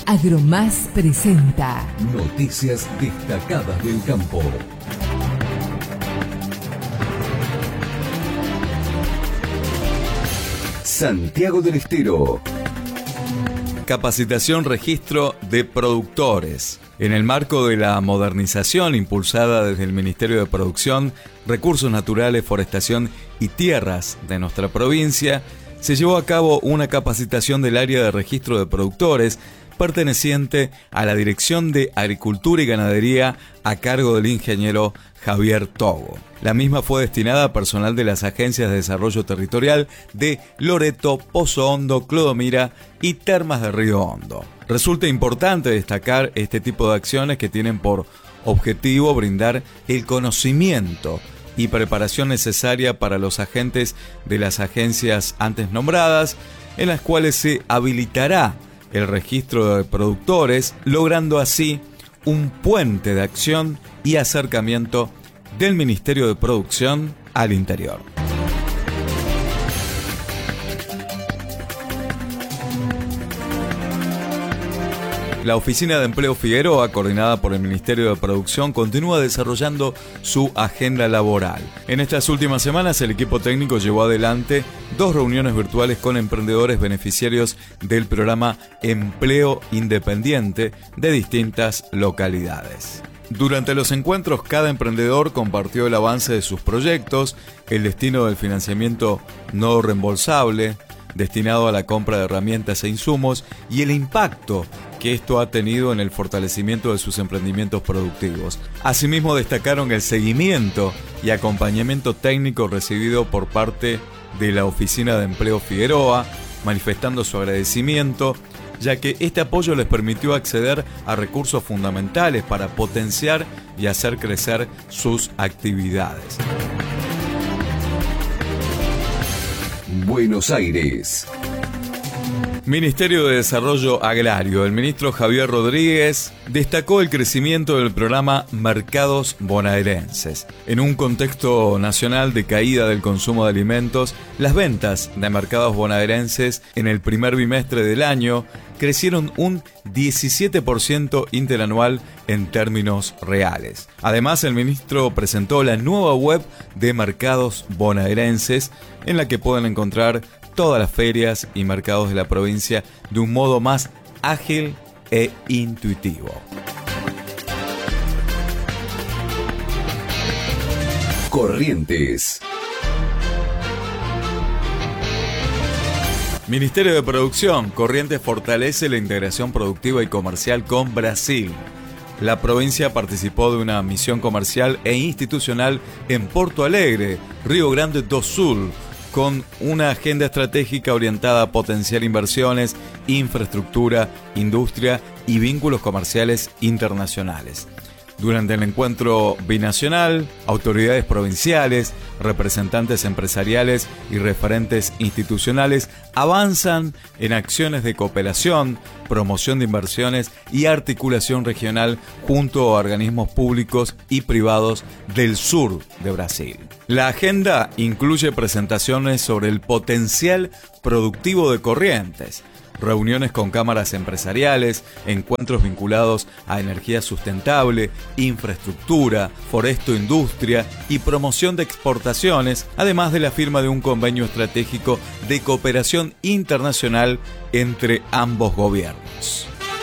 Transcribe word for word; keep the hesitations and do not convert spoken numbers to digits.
Agromás presenta Noticias destacadas del campo. Santiago del Estero. Capacitación registro de productores. En el marco de la modernización impulsada desde el Ministerio de Producción, Recursos Naturales, Forestación y Tierras de nuestra provincia, se llevó a cabo una capacitación del área de registro de productores perteneciente a la Dirección de Agricultura y Ganadería a cargo del ingeniero Javier Togo. La misma fue destinada a personal de las agencias de desarrollo territorial de Loreto, Pozo Hondo, Clodomira y Termas de Río Hondo. Resulta importante destacar este tipo de acciones que tienen por objetivo brindar el conocimiento y preparación necesaria para los agentes de las agencias antes nombradas, en las cuales se habilitará el registro de productores, logrando así un puente de acción y acercamiento del Ministerio de Producción al interior. La Oficina de Empleo Figueroa, coordinada por el Ministerio de Producción, continúa desarrollando su agenda laboral. En estas últimas semanas, el equipo técnico llevó adelante dos reuniones virtuales con emprendedores beneficiarios del programa Empleo Independiente de distintas localidades. Durante los encuentros, cada emprendedor compartió el avance de sus proyectos, el destino del financiamiento no reembolsable, destinado a la compra de herramientas e insumos, y el impacto que esto ha tenido en el fortalecimiento de sus emprendimientos productivos. Asimismo, destacaron el seguimiento y acompañamiento técnico recibido por parte de la Oficina de Empleo Figueroa, manifestando su agradecimiento, ya que este apoyo les permitió acceder a recursos fundamentales para potenciar y hacer crecer sus actividades. Buenos Aires. Ministerio de Desarrollo Agrario. El ministro Javier Rodríguez destacó el crecimiento del programa Mercados Bonaerenses. En un contexto nacional de caída del consumo de alimentos, las ventas de mercados bonaerenses en el primer bimestre del año crecieron un diecisiete por ciento interanual en términos reales. Además, el ministro presentó la nueva web de Mercados Bonaerenses, en la que pueden encontrar todas las ferias y mercados de la provincia de un modo más ágil e intuitivo. Corrientes. Ministerio de Producción. Corrientes fortalece la integración productiva y comercial con Brasil. La provincia participó de una misión comercial e institucional en Porto Alegre, Río Grande do Sul, con una agenda estratégica orientada a potenciar inversiones, infraestructura, industria y vínculos comerciales internacionales. Durante el encuentro binacional, autoridades provinciales, representantes empresariales y referentes institucionales avanzan en acciones de cooperación, promoción de inversiones y articulación regional junto a organismos públicos y privados del sur de Brasil. La agenda incluye presentaciones sobre el potencial productivo de Corrientes, reuniones con cámaras empresariales, encuentros vinculados a energía sustentable, infraestructura, foresto, industria y promoción de exportaciones, además de la firma de un convenio estratégico de cooperación internacional entre ambos gobiernos.